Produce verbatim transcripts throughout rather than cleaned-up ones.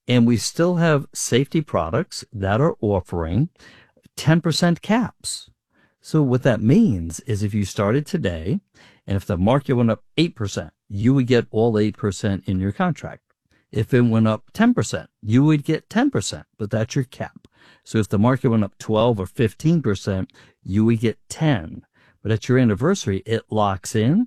And we still have safety products that are offering ten percent caps. So what that means is if you started today, and if the market went up eight percent, you would get all eight percent in your contract. If it went up ten percent, you would get ten percent, but that's your cap. So if the market went up twelve or fifteen percent, you would get ten. But at your anniversary, it locks in,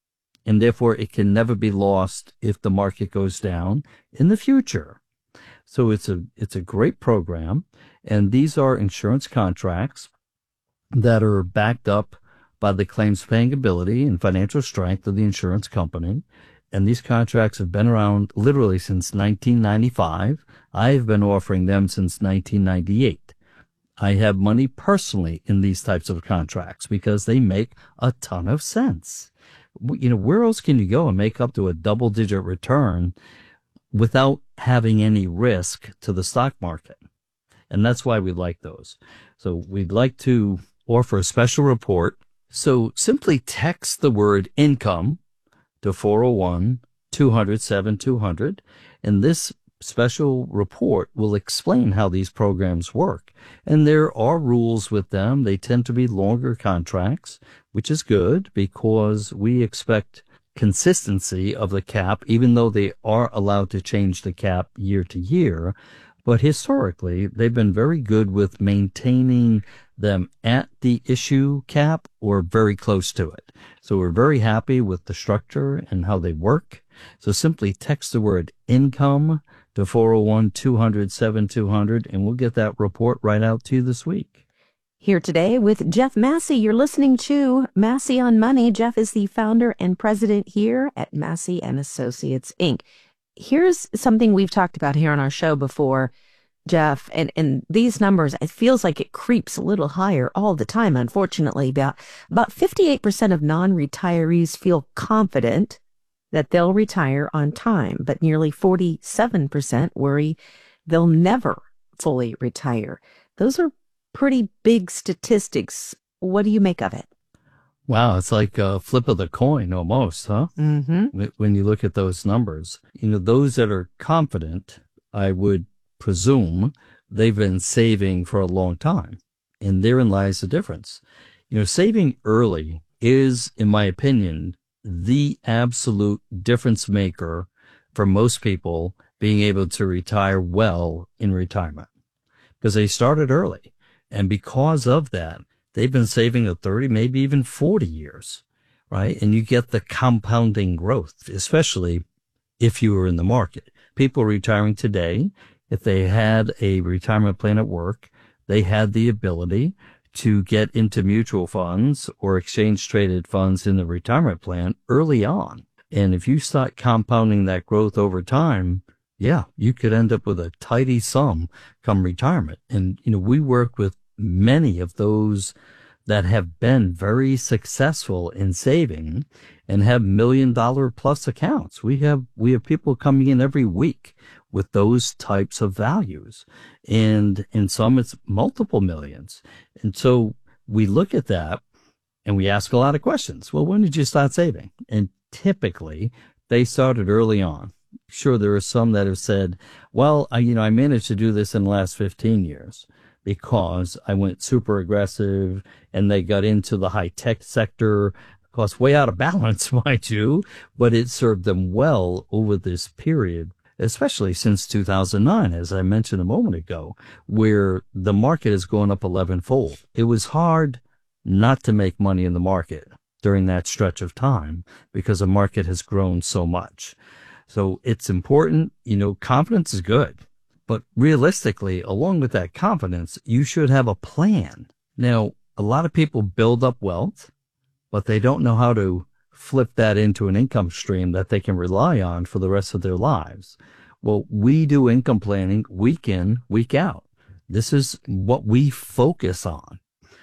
and therefore it can never be lost if the market goes down in the future. So it's a it's a great program, and these are insurance contracts that are backed up by the claims paying ability and financial strength of the insurance company. And these contracts have been around literally since nineteen ninety-five. I've been offering them since nineteen ninety-eight. I have money personally in these types of contracts because they make a ton of sense. You know, where else can you go and make up to a double digit return without having any risk to the stock market? And that's why we like those. So we'd like to offer a special report. So simply text the word income to four oh one, two hundred, seven two hundred, and this special report will explain how these programs work. And there are rules with them. They tend to be longer contracts, which is good because we expect consistency of the cap, even though they are allowed to change the cap year to year. But historically, they've been very good with maintaining them at the issue cap or very close to it. So we're very happy with the structure and how they work. So simply text the word income to four oh one, two hundred, seven two hundred, and we'll get that report right out to you this week. Here today with Jeff Massey. You're listening to Massey on Money. Jeff is the founder and president here at Massey and Associates, Incorporated. Here's something we've talked about here on our show before, Jeff, and, and these numbers, it feels like it creeps a little higher all the time, unfortunately. About, about fifty-eight percent of non-retirees feel confident that they'll retire on time, but nearly forty-seven percent worry they'll never fully retire. Those are pretty big statistics. What do you make of it? Wow, it's like a flip of the coin almost, huh? Mm-hmm. When you look at those numbers. You know, those that are confident, I would presume they've been saving for a long time. And therein lies the difference. You know, saving early is, in my opinion, the absolute difference maker for most people being able to retire well in retirement because they started early. And because of that, they've been saving a thirty, maybe even forty years, right? And you get the compounding growth, especially if you were in the market. People retiring today, if they had a retirement plan at work, they had the ability to get into mutual funds or exchange traded funds in the retirement plan early on. And if you start compounding that growth over time, yeah, you could end up with a tidy sum come retirement. And, you know, we work with many of those that have been very successful in saving and have million dollar plus accounts. We have, we have people coming in every week with those types of values. And in some, it's multiple millions. And so we look at that and we ask a lot of questions. Well, when did you start saving? And typically they started early on. Sure, there are some that have said, well, I, you know, I managed to do this in the last fifteen years because I went super aggressive and they got into the high tech sector. Of course, way out of balance, mind you, but it served them well over this period, especially since two thousand nine, as I mentioned a moment ago, where the market has gone up eleven-fold. It was hard not to make money in the market during that stretch of time because the market has grown so much. So it's important, you know, confidence is good, but realistically, along with that confidence, you should have a plan. Now, a lot of people build up wealth, but they don't know how to flip that into an income stream that they can rely on for the rest of their lives. Well, we do income planning week in, week out. This is what we focus on.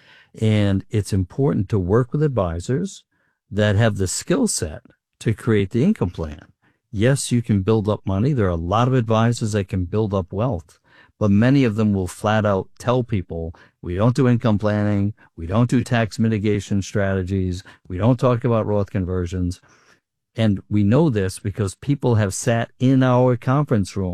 And it's important to work with advisors that have the skill set to create the income plan. Yes, you can build up money. There are a lot of advisors that can build up wealth, but many of them will flat out tell people, we don't do income planning. We don't do tax mitigation strategies. We don't talk about Roth conversions. And we know this because people have sat in our conference room